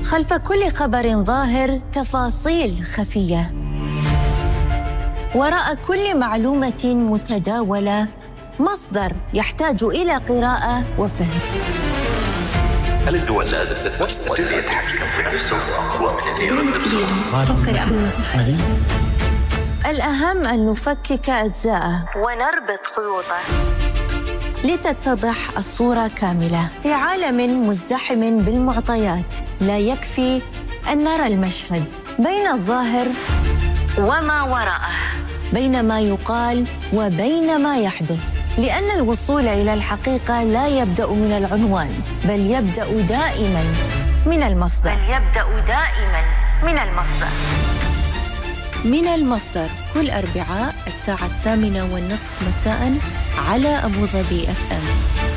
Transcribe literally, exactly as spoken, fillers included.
خلف كل خبر ظاهر تفاصيل خفية، وراء كل معلومة متداولة مصدر يحتاج إلى قراءة وفهم. هل الدول لازم تثبت يتحكم بنفسه فكر قبل ما تتحرك. الأهم أن نفكك أجزاءه ونربط خيوطه لتتضح الصورة كاملة. في عالم مزدحم بالمعطيات لا يكفي أن نرى المشهد بين الظاهر وما وراءه، بين ما يقال وبين ما يحدث، لأن الوصول إلى الحقيقة لا يبدأ من العنوان، بل يبدأ دائماً من المصدر. بل يبدأ دائماً من المصدر. من المصدر كل أربعاء الساعة الثامنة والنصف مساءً على أبو ظبي أف أم.